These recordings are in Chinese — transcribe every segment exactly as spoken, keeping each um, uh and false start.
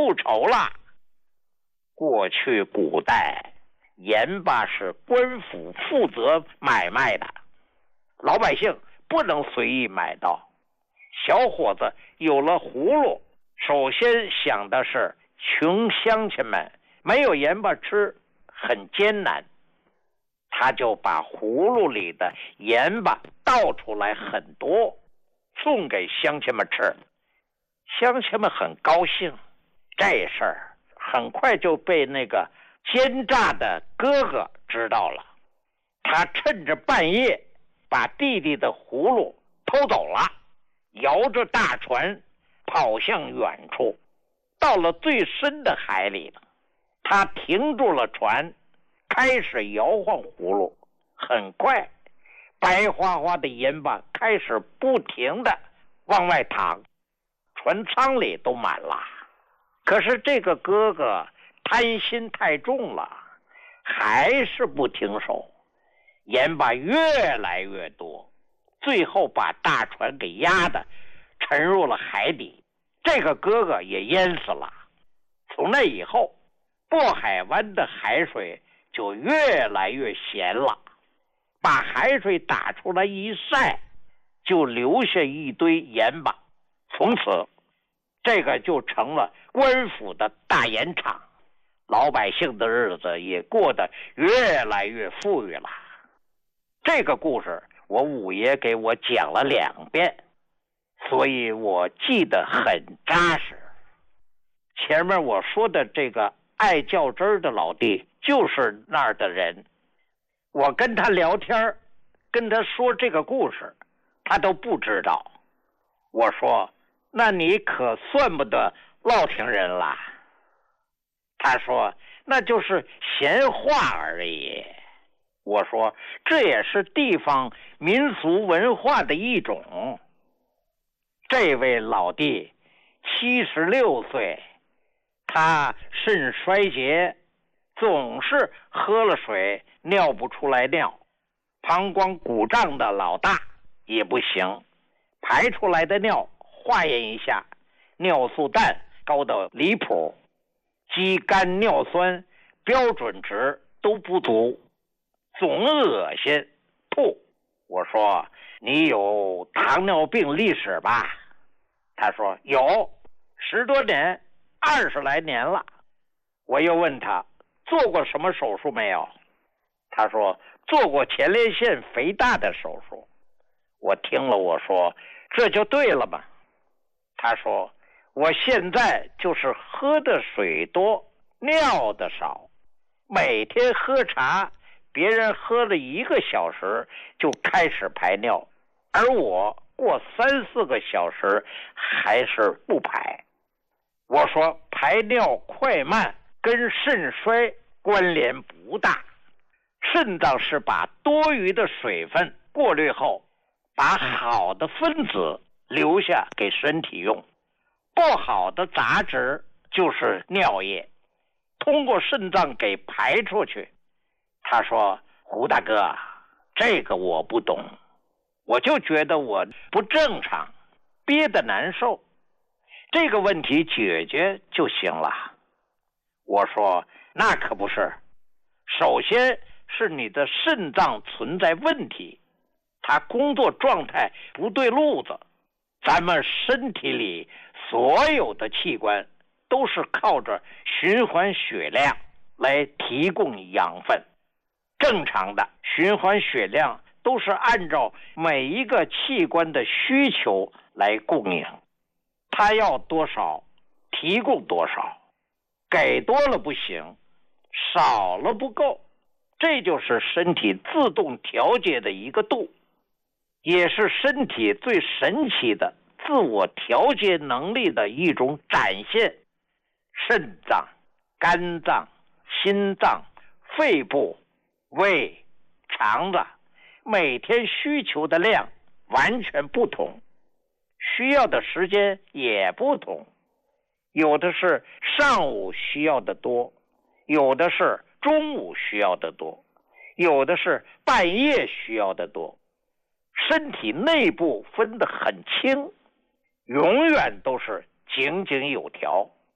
复仇了。过去古代盐巴是官府负责买卖的，老百姓不能随意买到。小伙子有了葫芦，首先想的是穷乡亲们没有盐巴吃，很艰难，他就把葫芦里的盐巴倒出来很多，送给乡亲们吃。乡亲们很高兴，这事儿很快就被那个奸诈的哥哥知道了。他趁着半夜把弟弟的葫芦偷走了，摇着大船跑向远处，到了最深的海里了。他停住了船，开始摇晃葫芦。很快白花花的盐巴开始不停的往外淌，船舱里都满了。可是这个哥哥贪心太重了，还是不停手，盐巴越来越多，最后把大船给压得沉入了海底，这个哥哥也淹死了。从那以后，渤海湾的海水就越来越咸了，把海水打出来一晒，就留下一堆盐巴。从此这个就成了官府的大盐场，老百姓的日子也过得越来越富裕了。这个故事我五爷给我讲了两遍，所以我记得很扎实。前面我说的这个爱较真儿的老弟就是那儿的人，我跟他聊天，跟他说这个故事，他都不知道。我说那你可算不得乐亭人了。他说那就是闲话而已。我说这也是地方民俗文化的一种。这位老弟七十六岁，他肾衰竭，总是喝了水尿不出来尿，膀胱鼓胀的老大也不行，排出来的尿化验一下，尿素氮高到离谱，肌酐尿酸标准值都不足，总恶心吐。我说你有糖尿病历史吧？他说有，十多年，二十来年了。我又问他做过什么手术没有？他说做过前列腺肥大的手术。我听了我说这就对了嘛。他说我现在就是喝的水多，尿的少，每天喝茶，别人喝了一个小时就开始排尿，而我过三四个小时还是不排。我说排尿快慢跟肾衰关联不大，肾脏是把多余的水分过滤后，把好的分子留下给身体用，不好的杂质就是尿液，通过肾脏给排出去。他说胡大哥，这个我不懂，我就觉得我不正常，憋得难受，这个问题解决就行了。我说那可不是，首先是你的肾脏存在问题，它工作状态不对路子。咱们身体里所有的器官都是靠着循环血量来提供养分，正常的循环血量都是按照每一个器官的需求来供应，它要多少提供多少，给多了不行，少了不够，这就是身体自动调节的一个度，也是身体最神奇的自我调节能力的一种展现。肾脏、肝脏、心脏、肺部、胃、肠子每天需求的量完全不同，需要的时间也不同，有的是上午需要的多，有的是中午需要的多，有的是半夜需要的多。身体内部分得很清，永远都是井井有条。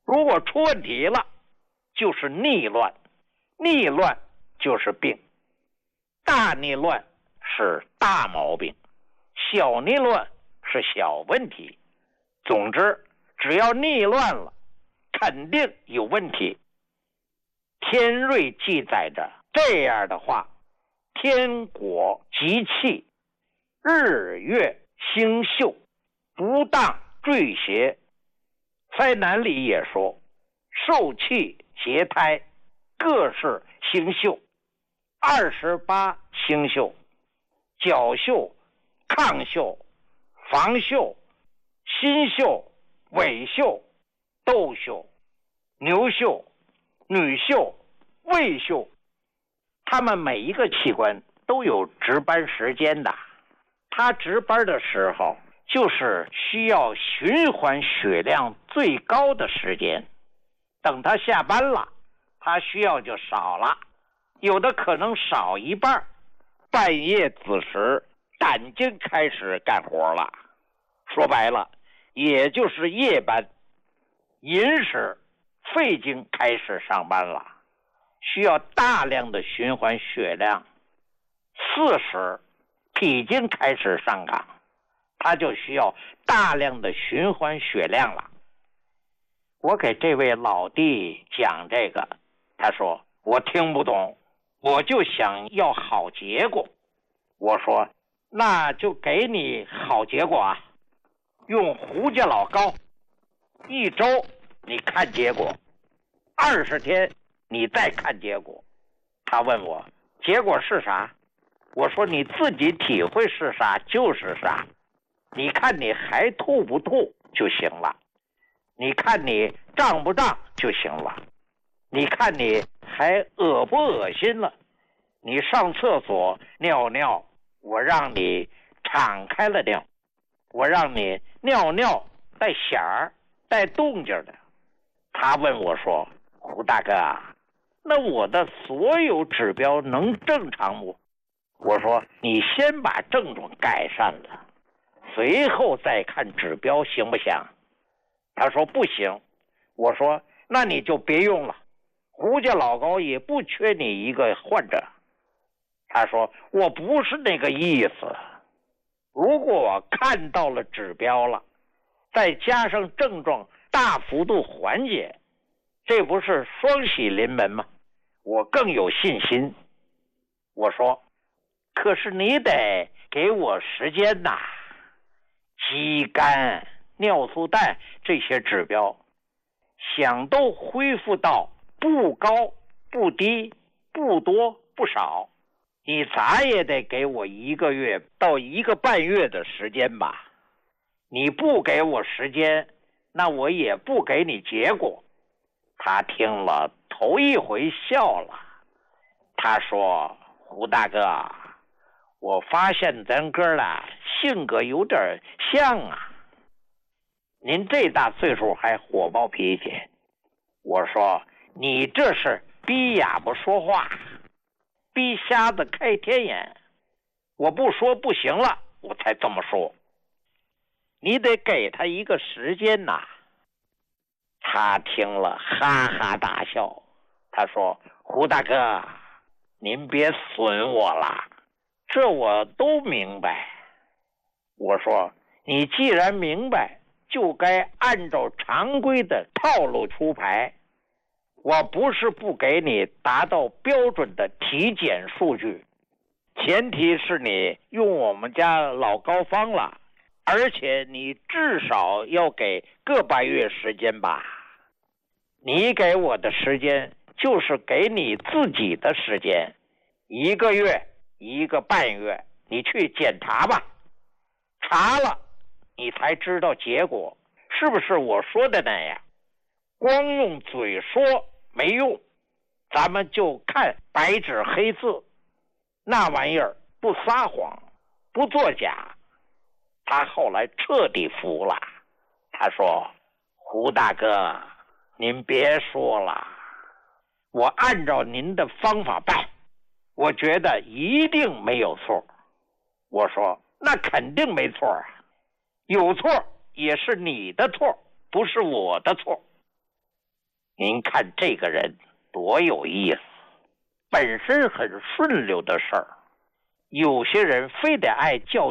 如果出问题了，就是逆乱，逆乱就是病。大逆乱是大毛病，小逆乱是小问题。总之，只要逆乱了，肯定有问题。天瑞记载着这样的话：天国吉气，日月星宿，不当坠邪。灾难里也说，受气劫胎，各是星宿，二十八星宿，角宿、亢宿、房宿、心宿、尾宿、斗宿、牛宿、女宿、胃宿，他们每一个器官都有值班时间的。他值班的时候，就是需要循环血量最高的时间。等他下班了，他需要就少了，有的可能少一半。半夜子时，胆经开始干活了，说白了，也就是夜班。寅时，肺经开始上班了，需要大量的循环血量。巳时，脾经开始上岗，他就需要大量的循环血量了。我给这位老弟讲这个，他说我听不懂，我就想要好结果。我说那就给你好结果啊，用胡家老膏，一周你看结果，二十天你再看结果。他问我结果是啥，我说你自己体会是啥就是啥，你看你还吐不吐就行了，你看你胀不胀就行了，你看你还恶不恶心了，你上厕所尿尿，我让你敞开了尿，我让你尿尿带响儿带动静的。他问我说胡大哥啊，那我的所有指标能正常不？我说你先把症状改善了，随后再看指标行不行？他说不行。我说那你就别用了，胡家老高也不缺你一个患者。他说我不是那个意思，如果我看到了指标了，再加上症状大幅度缓解，这不是双喜临门吗？我更有信心。我说可是你得给我时间呐，肌酐、尿素氮这些指标想都恢复到不高不低不多不少，你咋也得给我一个月到一个半月的时间吧。你不给我时间，那我也不给你结果。他听了头一回笑了，他说胡大哥，我发现咱哥俩性格有点像啊，您这大岁数还火爆脾气。我说你这是逼哑巴说话，逼瞎子开天眼，我不说不行了，我才这么说，你得给他一个时间呐。他听了哈哈大笑，他说胡大哥，您别损我了，这我都明白。我说你既然明白，就该按照常规的套路出牌。我不是不给你达到标准的体检数据，前提是你用我们家老高方了，而且你至少要给个半月时间吧。你给我的时间就是给你自己的时间，一个月一个半月，你去检查吧，查了你才知道结果是不是我说的那样。光用嘴说没用，咱们就看白纸黑字，那玩意儿不撒谎不作假。他后来彻底服了，他说胡大哥，您别说了，我按照您的方法办，我觉得一定没有错。我说那肯定没错啊，有错也是你的错，不是我的错。 您看这个人多有意思，本身很顺溜的事儿，有些人非得爱较